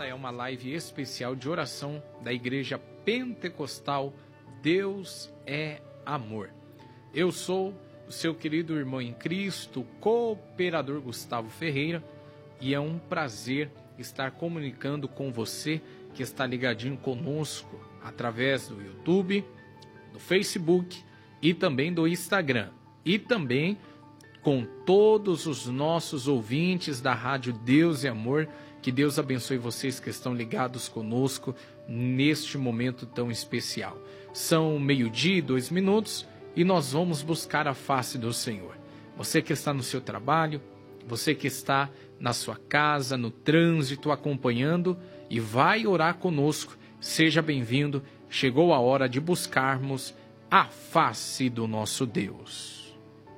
é uma live especial de oração da Igreja Pentecostal Deus é Amor. Eu sou o seu querido irmão em Cristo, cooperador Gustavo Ferreira, e é um prazer estar comunicando com você que está ligadinho conosco através do YouTube, do Facebook e também do Instagram, e também com todos os nossos ouvintes da Rádio Deus é Amor. Que Deus abençoe vocês que estão ligados conosco neste momento tão especial. São 12:02 e nós vamos buscar a face do Senhor. Você que está no seu trabalho, você que está na sua casa, no trânsito, acompanhando e vai orar conosco, seja bem-vindo. Chegou a hora de buscarmos a face do nosso Deus.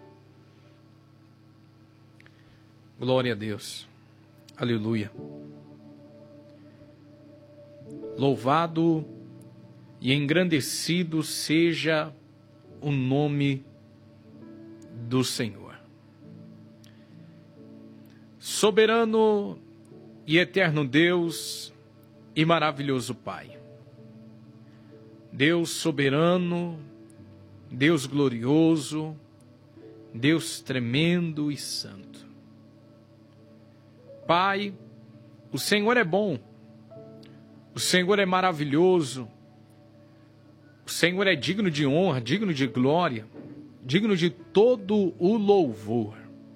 Glória a Deus. Aleluia. Louvado e engrandecido seja o nome do Senhor. Soberano e eterno Deus e maravilhoso Pai. Deus soberano, Deus glorioso, Deus tremendo e santo. Pai, o Senhor é bom, o Senhor é maravilhoso, o Senhor é digno de honra, digno de glória, digno de todo o louvor.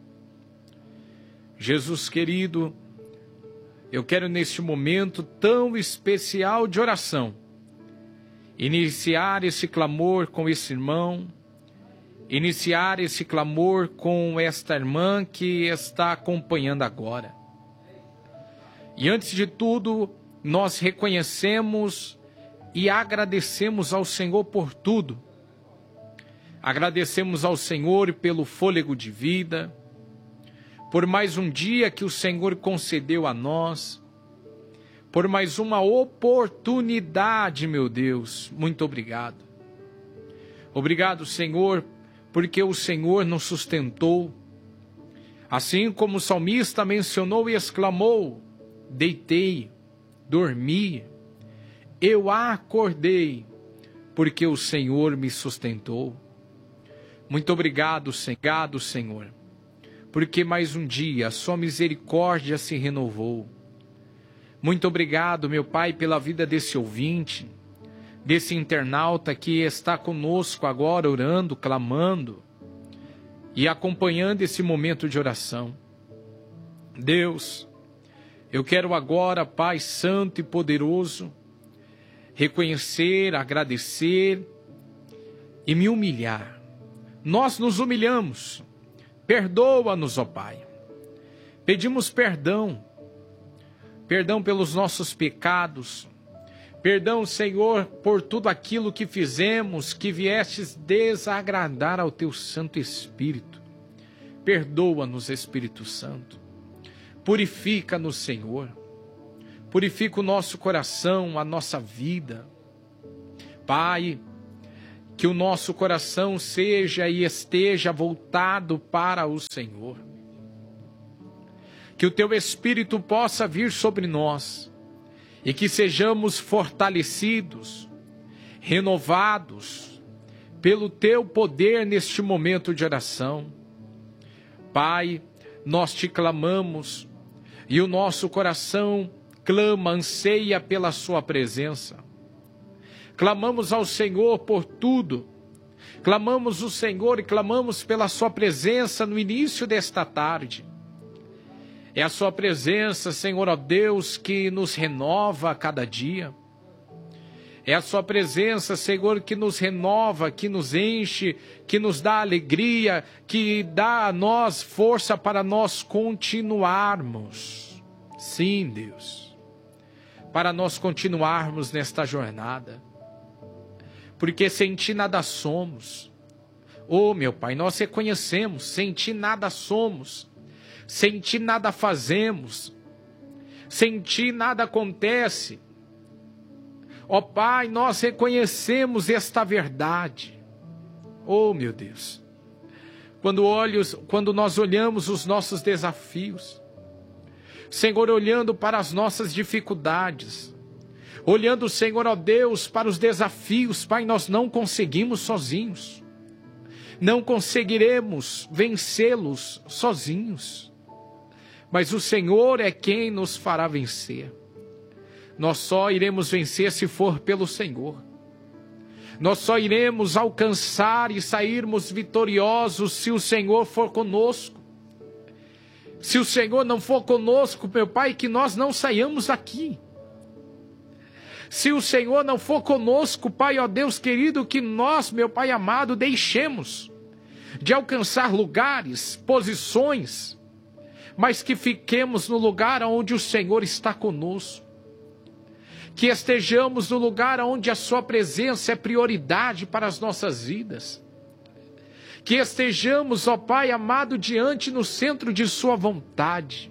Jesus querido, eu quero neste momento tão especial de oração, iniciar esse clamor com esse irmão, iniciar esse clamor com esta irmã que está acompanhando agora. E antes de tudo, nós reconhecemos e agradecemos ao Senhor por tudo. Agradecemos ao Senhor pelo fôlego de vida, por mais um dia que o Senhor concedeu a nós, por mais uma oportunidade, meu Deus. Muito obrigado. Obrigado, Senhor, porque o Senhor nos sustentou. Assim como o salmista mencionou e exclamou: deitei, dormi, eu acordei, porque o Senhor me sustentou. Muito obrigado, Senhor, porque mais um dia a sua misericórdia se renovou. Muito obrigado, meu Pai, pela vida desse ouvinte, desse internauta que está conosco agora, orando, clamando e acompanhando esse momento de oração. Deus, eu quero agora, Pai Santo e Poderoso, reconhecer, agradecer e me humilhar. Nós nos humilhamos. Perdoa-nos, ó Pai. Pedimos perdão. Perdão pelos nossos pecados. Perdão, Senhor, por tudo aquilo que fizemos, que viestes desagradar ao Teu Santo Espírito. Perdoa-nos, Espírito Santo. Purifica-nos, Senhor. Purifica o nosso coração, a nossa vida. Pai, que o nosso coração seja e esteja voltado para o Senhor. Que o Teu Espírito possa vir sobre nós e que sejamos fortalecidos, renovados pelo Teu poder neste momento de oração. Pai, nós Te clamamos e o nosso coração clama, anseia pela Sua presença. Clamamos ao Senhor por tudo. Clamamos o Senhor e clamamos pela Sua presença no início desta tarde. É a Sua presença, Senhor, ó Deus, que nos renova a cada dia. É a Sua presença, Senhor, que nos renova, que nos enche, que nos dá alegria, que dá a nós força para nós continuarmos. Sim, Deus, para nós continuarmos nesta jornada. Porque sem Ti nada somos. Oh, meu Pai, nós reconhecemos, sem Ti nada somos. Sem Ti nada fazemos. Sem Ti nada acontece. Ó Pai, nós reconhecemos esta verdade. Oh, meu Deus. Quando nós olhamos os nossos desafios, Senhor, olhando para as nossas dificuldades, olhando, Senhor, ó Deus, para os desafios, Pai, nós não conseguimos sozinhos, não conseguiremos vencê-los sozinhos, mas o Senhor é quem nos fará vencer. Nós só iremos vencer se for pelo Senhor. Nós só iremos alcançar e sairmos vitoriosos se o Senhor for conosco. Se o Senhor não for conosco, meu Pai, que nós não saiamos aqui. Se o Senhor não for conosco, Pai, ó Deus querido, que nós, meu Pai amado, deixemos de alcançar lugares, posições, mas que fiquemos no lugar onde o Senhor está conosco. Que estejamos no lugar onde a sua presença é prioridade para as nossas vidas. Que estejamos, ó Pai amado, diante no centro de sua vontade.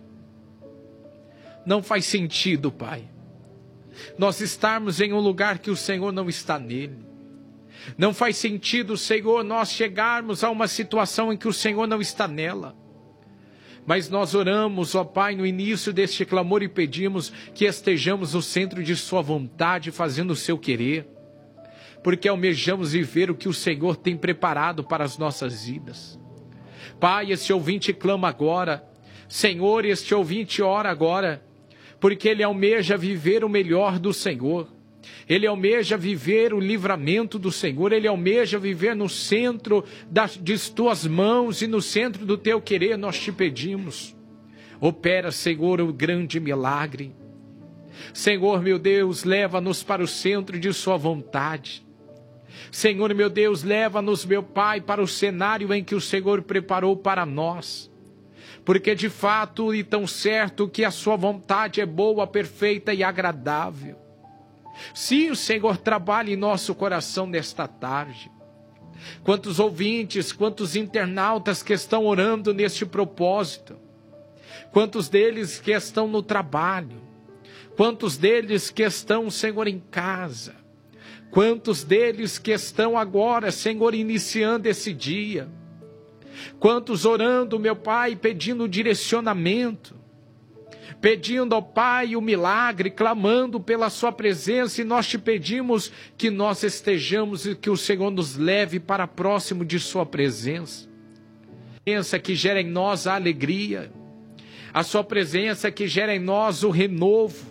Não faz sentido, Pai, nós estarmos em um lugar que o Senhor não está nele. Não faz sentido, Senhor, nós chegarmos a uma situação em que o Senhor não está nela. Mas nós oramos, ó Pai, no início deste clamor e pedimos que estejamos no centro de sua vontade, fazendo o seu querer, porque almejamos viver o que o Senhor tem preparado para as nossas vidas. Pai, este ouvinte clama agora, Senhor, este ouvinte ora agora, porque ele almeja viver o melhor do Senhor. Ele almeja viver o livramento do Senhor, ele almeja viver no centro de tuas mãos e no centro do teu querer. Nós te pedimos, opera, Senhor, o grande milagre. Senhor, meu Deus, leva-nos para o centro de sua vontade. Senhor, meu Deus, leva-nos, meu Pai, para o cenário em que o Senhor preparou para nós. Porque de fato e tão certo que a sua vontade é boa, perfeita e agradável. Sim, o Senhor trabalha em nosso coração nesta tarde. Quantos ouvintes, quantos internautas que estão orando neste propósito. Quantos deles que estão no trabalho. Quantos deles que estão, Senhor, em casa. Quantos deles que estão agora, Senhor, iniciando esse dia. Quantos orando, meu Pai, pedindo direcionamento. Pedindo ao Pai o milagre, clamando pela sua presença, e nós te pedimos que nós estejamos e que o Senhor nos leve para próximo de sua presença. Presença que gera em nós a alegria, a sua presença que gera em nós o renovo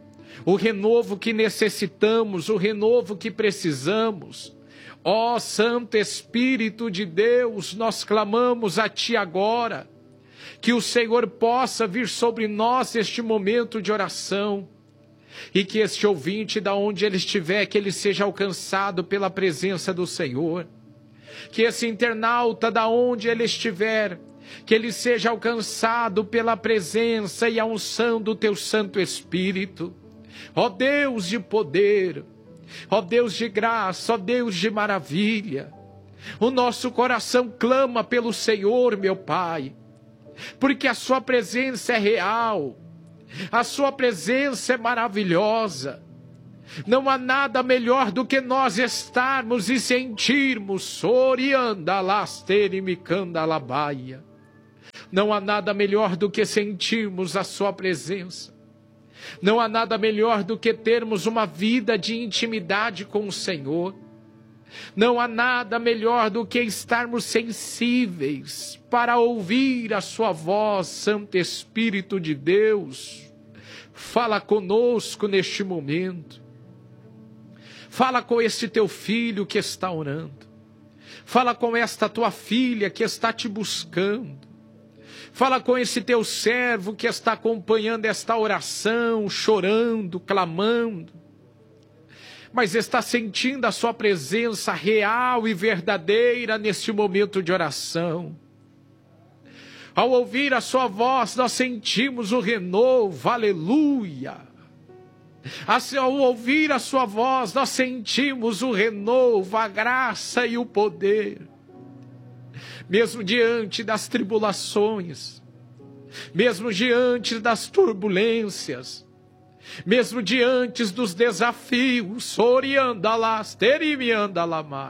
que necessitamos, o renovo que precisamos. Ó Santo Espírito de Deus, nós clamamos a Ti agora, que o Senhor possa vir sobre nós este momento de oração, e que este ouvinte, da onde ele estiver, que ele seja alcançado pela presença do Senhor, que esse internauta, da onde ele estiver, que ele seja alcançado pela presença e a unção do Teu Santo Espírito. Ó Deus de poder, ó Deus de graça, ó Deus de maravilha, o nosso coração clama pelo Senhor, meu Pai, porque a sua presença é real, a sua presença é maravilhosa. Não há nada melhor do que nós estarmos e sentirmos, não há nada melhor do que sentirmos a sua presença. Não há nada melhor do que termos uma vida de intimidade com o Senhor. Não há nada melhor do que estarmos sensíveis para ouvir a sua voz. Santo Espírito de Deus, fala conosco neste momento. Fala com este teu filho que está orando. Fala com esta tua filha que está te buscando. Fala com esse teu servo que está acompanhando esta oração, chorando, clamando, mas está sentindo a sua presença real e verdadeira neste momento de oração. Ao ouvir a sua voz, nós sentimos o renovo, aleluia. Ao ouvir a sua voz, nós sentimos o renovo, a graça e o poder. Mesmo diante das tribulações, mesmo diante das turbulências, mesmo diante dos desafios,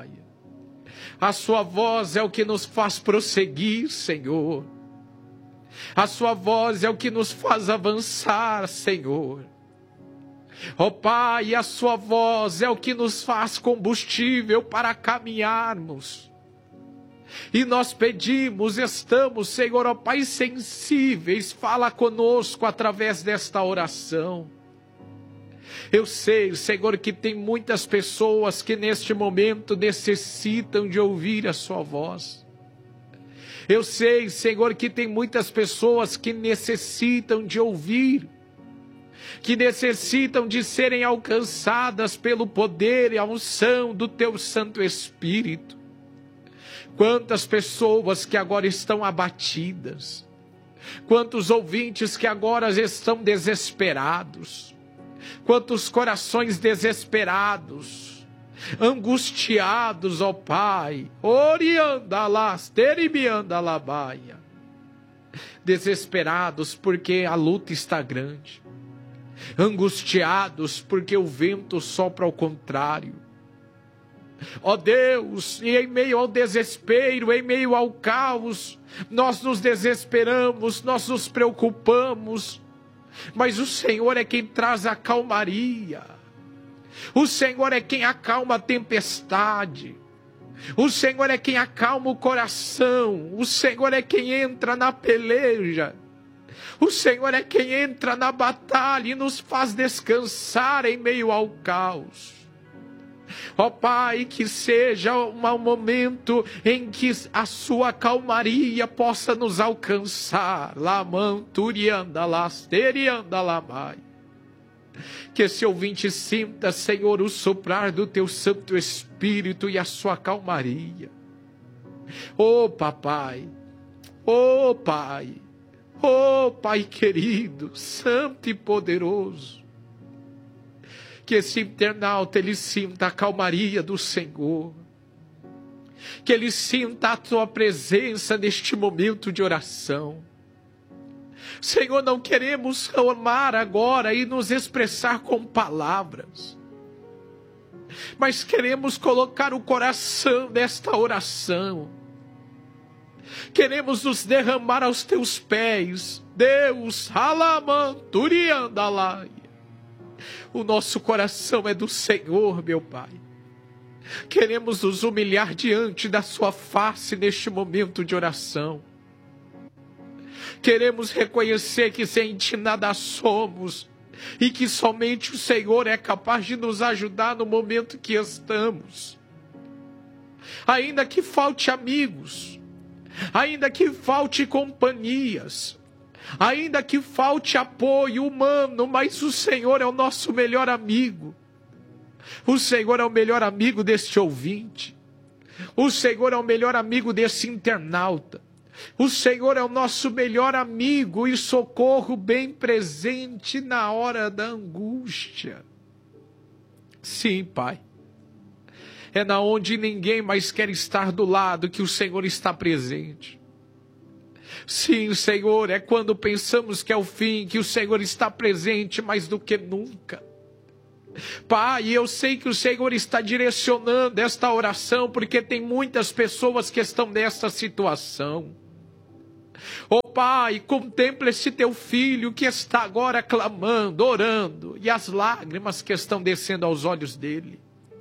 a sua voz é o que nos faz prosseguir, Senhor. A sua voz é o que nos faz avançar, Senhor. Ó Pai, a sua voz é o que nos faz combustível para caminharmos. E nós pedimos, estamos, Senhor, ó Pai, sensíveis, fala conosco através desta oração. Eu sei, Senhor, que tem muitas pessoas que neste momento necessitam de ouvir a sua voz. Eu sei, Senhor, que tem muitas pessoas que necessitam de ouvir, que necessitam de serem alcançadas pelo poder e a unção do Teu Santo Espírito. Quantas pessoas que agora estão abatidas, quantos ouvintes que agora estão desesperados, quantos corações desesperados, angustiados, ó Pai, oriandalas, terimiandalabaia, desesperados porque a luta está grande, angustiados porque o vento sopra ao contrário. Ó Deus, e em meio ao desespero, em meio ao caos, nós nos desesperamos, nós nos preocupamos, mas o Senhor é quem traz a calmaria, o Senhor é quem acalma a tempestade, o Senhor é quem acalma o coração, o Senhor é quem entra na peleja, o Senhor é quem entra na batalha e nos faz descansar em meio ao caos. Ó Pai, que seja um momento em que a sua calmaria possa nos alcançar. Que esse ouvinte sinta, Senhor, o soprar do Teu Santo Espírito e a sua calmaria. Ó Papai, ó Pai, ó Pai querido, santo e poderoso. Que esse internauta, ele sinta a calmaria do Senhor. Que ele sinta a Tua presença neste momento de oração. Senhor, não queremos clamar agora e nos expressar com palavras. Mas queremos colocar o coração nesta oração. Queremos nos derramar aos Teus pés. Deus, alamanturiandalai. O nosso coração é do Senhor, meu Pai. Queremos nos humilhar diante da Sua face neste momento de oração. Queremos reconhecer que sem Ti nada somos e que somente o Senhor é capaz de nos ajudar no momento que estamos. Ainda que falte amigos, ainda que falte companhias, ainda que falte apoio humano, mas o Senhor é o nosso melhor amigo. O Senhor é o melhor amigo deste ouvinte. O Senhor é o melhor amigo desse internauta. O Senhor é o nosso melhor amigo e socorro bem presente na hora da angústia. Sim, Pai. É na onde ninguém mais quer estar do lado que o Senhor está presente. Sim, Senhor, é quando pensamos que é o fim, que o Senhor está presente mais do que nunca. Pai, eu sei que o Senhor está direcionando esta oração, porque tem muitas pessoas que estão nessa situação. Ó Pai, contempla esse Teu filho que está agora clamando, orando, e as lágrimas que estão descendo aos olhos dele.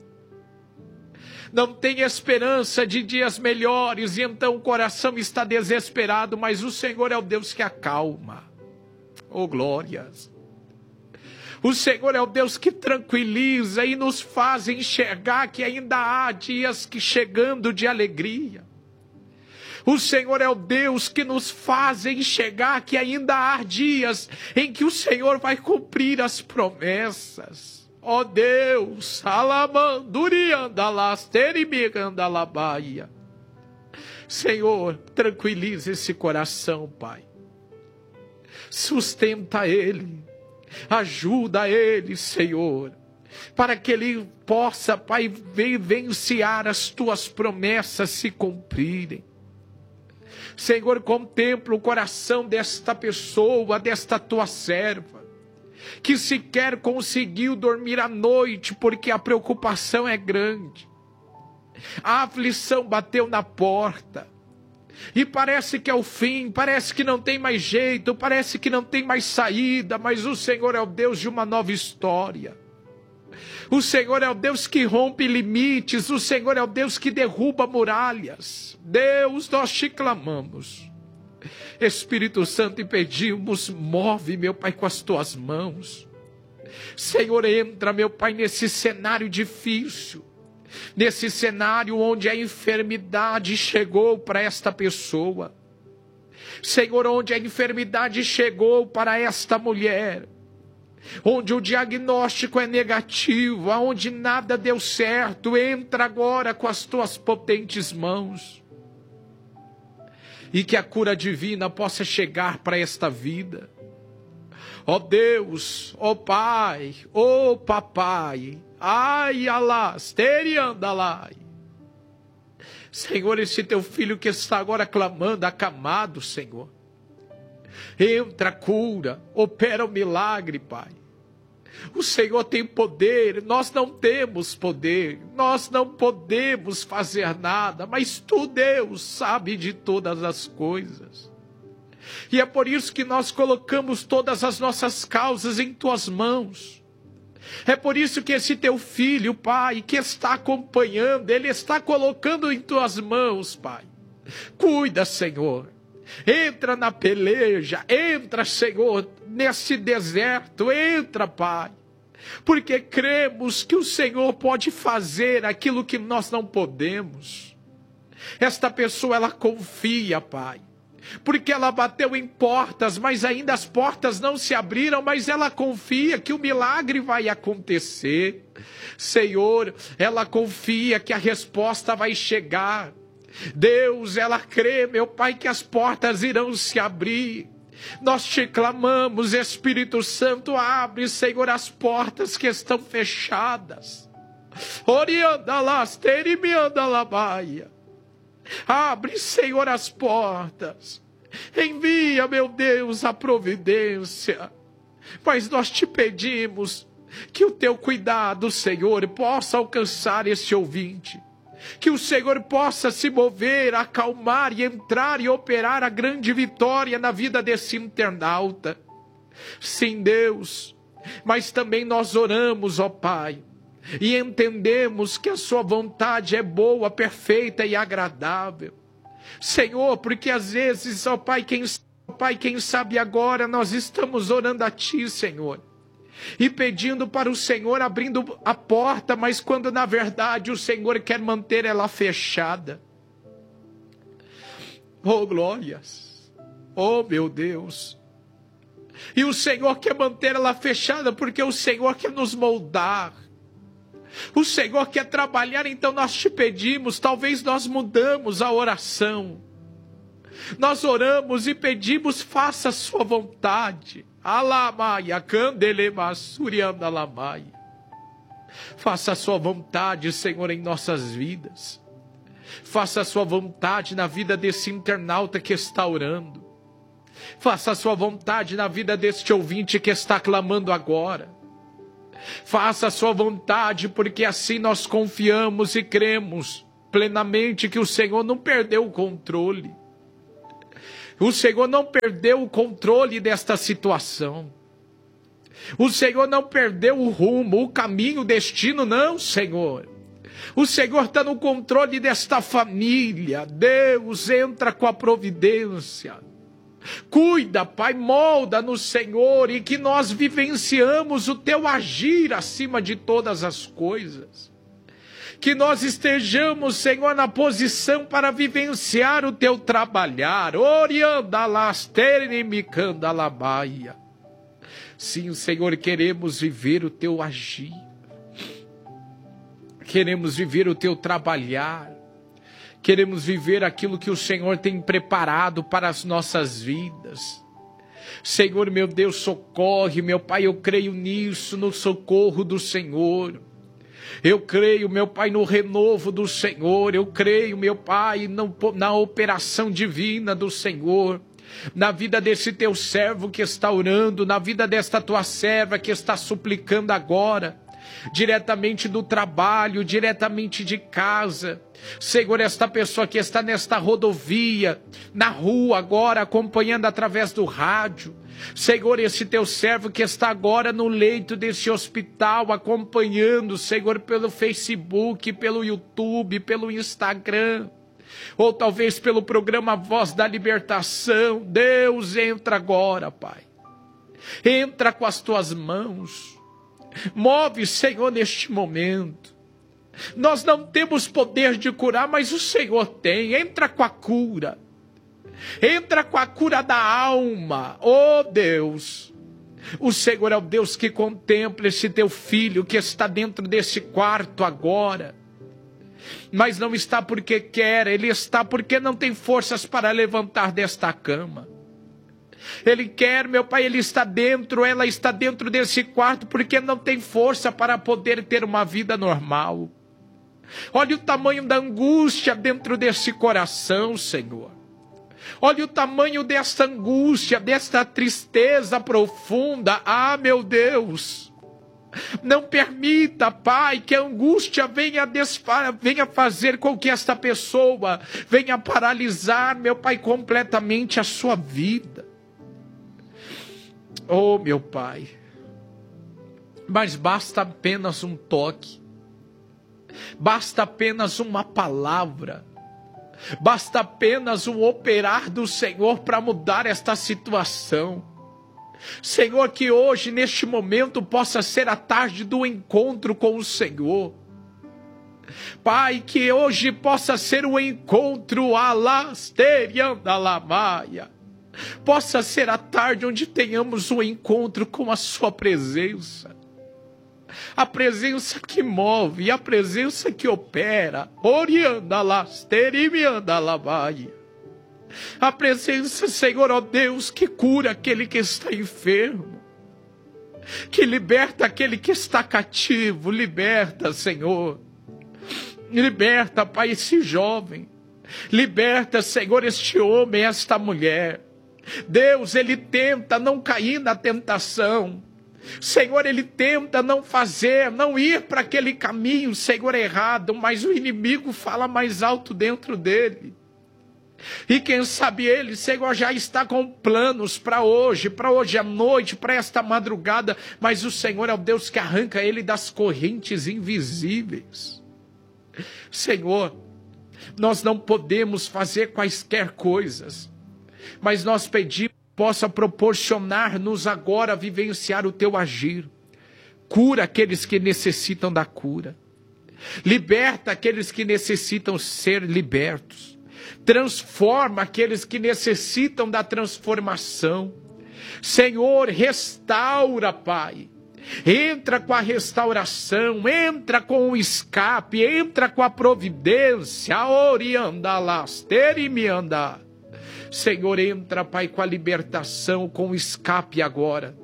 Não tem esperança de dias melhores, e então o coração está desesperado, mas o Senhor é o Deus que acalma. Oh, glórias! O Senhor é o Deus que tranquiliza e nos faz enxergar que ainda há dias que chegando de alegria. O Senhor é o Deus que nos faz enxergar que ainda há dias em que o Senhor vai cumprir as promessas. Ó Deus, Senhor, tranquiliza esse coração, Pai. Sustenta ele, ajuda ele, Senhor, para que ele possa, Pai, vivenciar as Tuas promessas se cumprirem. Senhor, contempla o coração desta pessoa, desta Tua serva, que sequer conseguiu dormir à noite porque a preocupação é grande. A aflição bateu na porta. E parece que é o fim, parece que não tem mais jeito, parece que não tem mais saída, mas o Senhor é o Deus de uma nova história. O Senhor é o Deus que rompe limites, o Senhor é o Deus que derruba muralhas. Deus, nós te clamamos. Espírito Santo, e pedimos, move, meu Pai, com as tuas mãos. Senhor, entra, meu Pai, nesse cenário difícil, nesse cenário onde a enfermidade chegou para esta pessoa. Senhor, onde a enfermidade chegou para esta mulher, onde o diagnóstico é negativo, aonde nada deu certo, entra agora com as tuas potentes mãos. E que a cura divina possa chegar para esta vida. Ó Deus, ó Pai, ó Papai, ai alás, teriandalai. Senhor, esse teu filho que está agora clamando, acamado, Senhor. Entra, cura, opera o milagre, Pai. O Senhor tem poder, nós não temos poder, nós não podemos fazer nada, mas Tu, Deus, sabe de todas as coisas. E é por isso que nós colocamos todas as nossas causas em Tuas mãos. É por isso que esse Teu filho, Pai, que está acompanhando, ele está colocando em Tuas mãos, Pai. Cuida, Senhor. Entra na peleja, entra, Senhor, nesse deserto, entra, Pai. Porque cremos que o Senhor pode fazer aquilo que nós não podemos. Esta pessoa, ela confia, Pai. Porque ela bateu em portas, mas ainda as portas não se abriram, mas ela confia que o milagre vai acontecer. Senhor, ela confia que a resposta vai chegar. Deus, ela crê, meu Pai, que as portas irão se abrir. Nós te clamamos, Espírito Santo, abre, Senhor, as portas que estão fechadas. Abre, Senhor, as portas. Envia, meu Deus, a providência. Mas nós te pedimos que o teu cuidado, Senhor, possa alcançar esse ouvinte. Que o Senhor possa se mover, acalmar e entrar e operar a grande vitória na vida desse internauta. Sim, Deus, mas também nós oramos, ó Pai, e entendemos que a sua vontade é boa, perfeita e agradável. Senhor, porque às vezes, ó Pai, quem sabe agora nós estamos orando a Ti, Senhor, e pedindo para o Senhor, abrindo a porta, mas quando na verdade o Senhor quer manter ela fechada. Oh glórias, oh meu Deus, e o Senhor quer manter ela fechada porque o Senhor quer nos moldar, o Senhor quer trabalhar. Então nós te pedimos, talvez nós mudamos a oração, nós oramos e pedimos, faça a sua vontade. Alamaia, candelema, suriandalamaia. Faça a sua vontade, Senhor, em nossas vidas. Faça a sua vontade na vida desse internauta que está orando. Faça a sua vontade na vida deste ouvinte que está clamando agora. Faça a sua vontade, porque assim nós confiamos e cremos plenamente que o Senhor não perdeu o controle. O Senhor não perdeu o controle desta situação. O Senhor não perdeu o rumo, o caminho, o destino, não, Senhor. O Senhor está no controle desta família. Deus, entra com a providência. Cuida, Pai, molda no Senhor, e que nós vivenciamos o Teu agir acima de todas as coisas. Que nós estejamos, Senhor, na posição para vivenciar o Teu trabalhar. Sim, Senhor, queremos viver o Teu agir. Queremos viver o Teu trabalhar. Queremos viver aquilo que o Senhor tem preparado para as nossas vidas. Senhor, meu Deus, socorre, meu Pai, eu creio nisso, no socorro do Senhor. Eu creio, meu Pai, no renovo do Senhor. Eu creio, meu Pai, na operação divina do Senhor. Na vida desse Teu servo que está orando, na vida desta Tua serva que está suplicando agora. diretamente do trabalho, diretamente de casa. Senhor, esta pessoa que está nesta rodovia, na rua agora, acompanhando através do rádio. Senhor, esse teu servo que está agora no leito desse hospital, acompanhando, Senhor, pelo Facebook, pelo YouTube, pelo Instagram, ou talvez pelo programa Voz da Libertação. Deus, entra agora, Pai. Entra com as tuas mãos. Move, Senhor, neste momento. Nós não temos poder de curar, mas o Senhor tem. Entra com a cura. Entra com a cura da alma. Oh Deus, o Senhor é o Deus que contempla esse teu filho que está dentro desse quarto agora. Mas não está porque quer, ele está porque não tem forças para levantar desta cama. Ele quer, meu Pai, ele está dentro, ela está dentro desse quarto porque não tem força para poder ter uma vida normal. Olha o tamanho da angústia dentro desse coração, Senhor. Olha o tamanho desta angústia, desta tristeza profunda. Ah, meu Deus, não permita, Pai, que a angústia venha fazer com que esta pessoa venha paralisar, meu Pai, completamente a sua vida. Oh, meu Pai, mas basta apenas um toque, basta apenas uma palavra, basta apenas um operar do Senhor para mudar esta situação. Senhor, que hoje, neste momento, possa ser a tarde do encontro com o Senhor. Pai, que hoje possa ser o encontro alasteriandalamaia. Possa ser a tarde onde tenhamos um encontro com a sua presença. A presença que move, a presença que opera. Oriandalasterimiandalamaia. A presença, Senhor, ó Deus, que cura aquele que está enfermo, que liberta aquele que está cativo. Liberta, Senhor. Liberta, Pai, esse jovem. Liberta, Senhor, este homem, esta mulher. Deus, ele tenta não cair na tentação. Senhor, ele tenta não ir para aquele caminho, Senhor, errado, mas o inimigo fala mais alto dentro dele. E quem sabe ele, Senhor, já está com planos para hoje à noite, para esta madrugada, mas o Senhor é o Deus que arranca ele das correntes invisíveis. Senhor, nós não podemos fazer quaisquer coisas, mas nós pedimos que possa proporcionar-nos agora a vivenciar o teu agir. Cura aqueles que necessitam da cura. Liberta aqueles que necessitam ser libertos. Transforma aqueles que necessitam da transformação. Senhor, restaura, Pai. Entra com a restauração, entra com o escape, entra com a providência. Oriandalasterimianda. Senhor, entra, Pai, com a libertação, com o escape agora.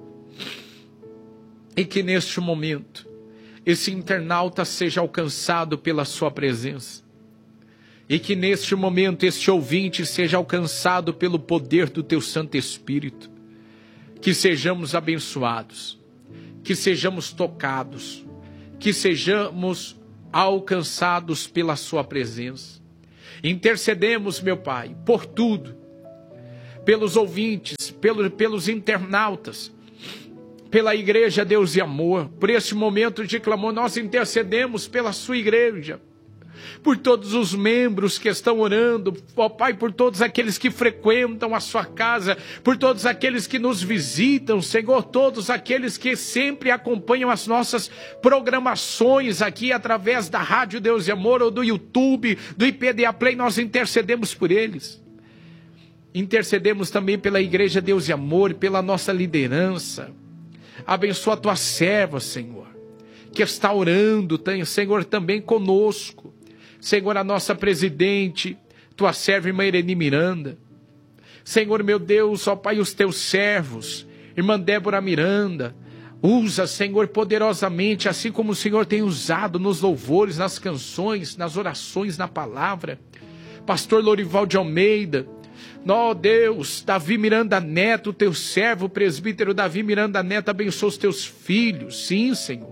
E que neste momento, esse internauta seja alcançado pela sua presença. E que neste momento, este ouvinte seja alcançado pelo poder do teu Santo Espírito. Que sejamos abençoados, que sejamos tocados, que sejamos alcançados pela sua presença. Intercedemos, meu Pai, por tudo, pelos ouvintes, pelos internautas, pela igreja Deus e Amor. Por esse momento de clamor, nós intercedemos pela sua igreja, por todos os membros que estão orando, ó Pai, por todos aqueles que frequentam a sua casa, por todos aqueles que nos visitam, Senhor, todos aqueles que sempre acompanham as nossas programações aqui através da Rádio Deus e Amor ou do YouTube, do IPDA Play, nós intercedemos por eles. Intercedemos também pela igreja Deus e Amor, pela nossa liderança. Abençoa a tua serva, Senhor, que está orando, Senhor, também conosco. Senhor, a nossa presidente, tua serva, irmã Irene Miranda. Senhor, meu Deus, ó Pai, os teus servos, irmã Débora Miranda. Usa, Senhor, poderosamente, assim como o Senhor tem usado nos louvores, nas canções, nas orações, na palavra. Pastor Lorival de Almeida. Ó Deus, Davi Miranda Neto, teu servo, o presbítero Davi Miranda Neto, abençoa os teus filhos. Sim, Senhor.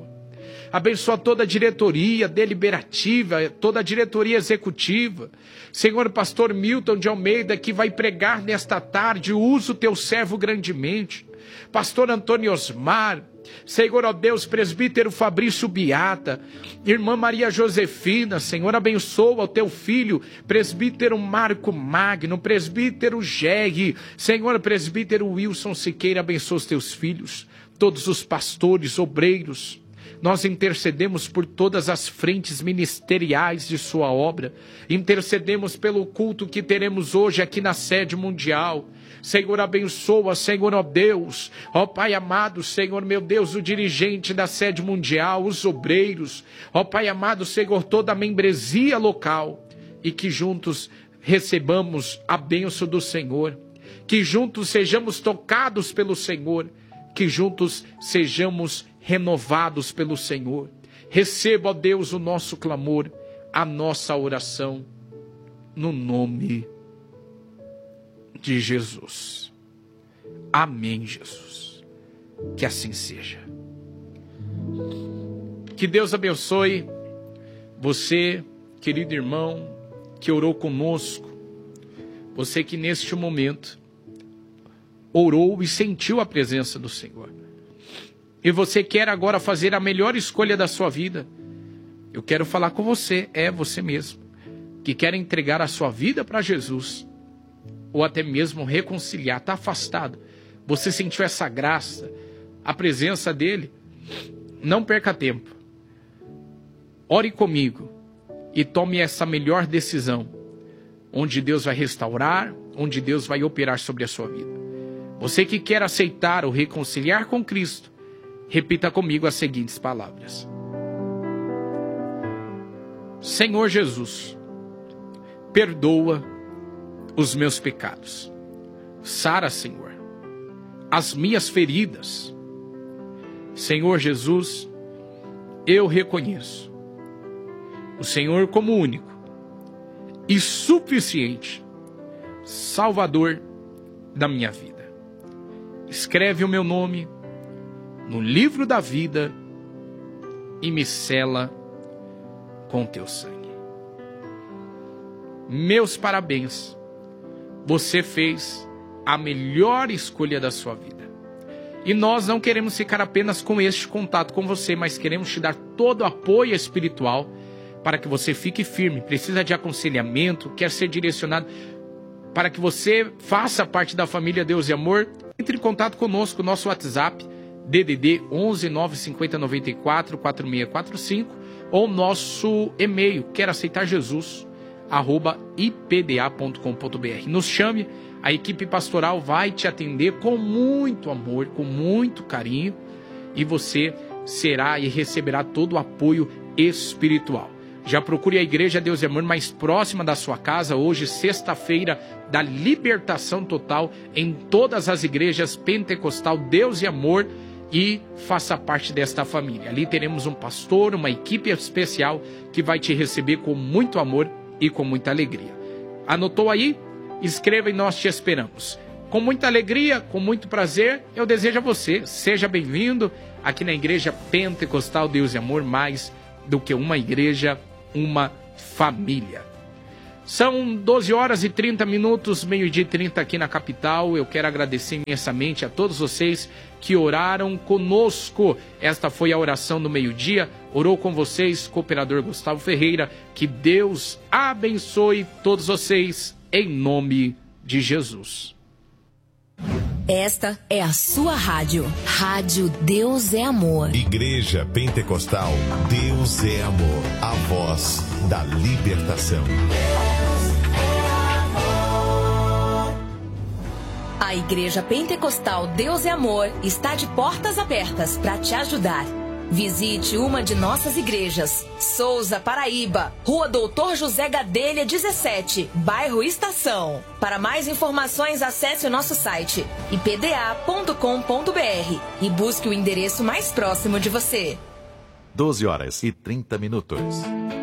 Abençoa toda a diretoria deliberativa, toda a diretoria executiva. Senhor, pastor Milton de Almeida, que vai pregar nesta tarde, usa o teu servo grandemente. Pastor Antônio Osmar, Senhor, ó Deus, presbítero Fabrício Biata, irmã Maria Josefina, Senhor, abençoa o teu filho, presbítero Marco Magno, presbítero Jerry, Senhor, presbítero Wilson Siqueira, abençoa os teus filhos, todos os pastores, obreiros. Nós intercedemos por todas as frentes ministeriais de sua obra, intercedemos pelo culto que teremos hoje aqui na sede mundial. Senhor, abençoa, Senhor, ó Deus, ó Pai amado, Senhor, meu Deus, o dirigente da sede mundial, os obreiros, ó Pai amado, Senhor, toda a membresia local, e que juntos recebamos a bênção do Senhor, que juntos sejamos tocados pelo Senhor, que juntos sejamos renovados pelo Senhor. Receba, ó Deus, o nosso clamor, a nossa oração, no nome de Jesus. Amém, Jesus. Que assim seja. Que Deus abençoe você, querido irmão, que orou conosco. Você que neste momento orou e sentiu a presença do Senhor. E você quer agora fazer a melhor escolha da sua vida. Eu quero falar com você, você mesmo, que quer entregar a sua vida para Jesus, ou até mesmo reconciliar, está afastado. Você sentiu essa graça, a presença dele? Não perca tempo. Ore comigo e tome essa melhor decisão, onde Deus vai restaurar, onde Deus vai operar sobre a sua vida. Você que quer aceitar ou reconciliar com Cristo, repita comigo as seguintes palavras. Senhor Jesus, perdoa os meus pecados. Sara, Senhor, as minhas feridas. Senhor Jesus, eu reconheço o Senhor como único e suficiente Salvador da minha vida. Escreve o meu nome no livro da vida e me sela com teu sangue. Meus parabéns. Você fez a melhor escolha da sua vida. E nós não queremos ficar apenas com este contato com você, mas queremos te dar todo o apoio espiritual para que você fique firme. Precisa de aconselhamento, quer ser direcionado para que você faça parte da família Deus e Amor. Entre em contato conosco, nosso WhatsApp, DDD 11 950 94 4645, ou nosso e-mail, quer aceitar Jesus, @ipda.com.br. Nos chame, a equipe pastoral vai te atender com muito amor, com muito carinho, e você será e receberá todo o apoio espiritual. Já procure a Igreja Deus e Amor mais próxima da sua casa, hoje, sexta-feira da libertação total, em todas as igrejas pentecostal Deus e Amor, e faça parte desta família. Ali teremos um pastor, uma equipe especial que vai te receber com muito amor e com muita alegria. Anotou aí? Escreva e nós te esperamos. Com muita alegria, com muito prazer, eu desejo a você, seja bem-vindo aqui na Igreja Pentecostal Deus e Amor, mais do que uma igreja, uma família. São 12 horas e 30 minutos, meio-dia e 30 aqui na capital. Eu quero agradecer imensamente a todos vocês que oraram conosco. Esta foi a oração do meio-dia. Orou com vocês, cooperador Gustavo Ferreira. Que Deus abençoe todos vocês, em nome de Jesus. Esta é a sua rádio. Rádio Deus é Amor. Igreja Pentecostal Deus é Amor. A voz da libertação. A Igreja Pentecostal Deus é Amor está de portas abertas para te ajudar. Visite uma de nossas igrejas. Souza, Paraíba, Rua Doutor José Gadelha 17, bairro Estação. Para mais informações, acesse o nosso site ipda.com.br e busque o endereço mais próximo de você. 12 horas e 30 minutos.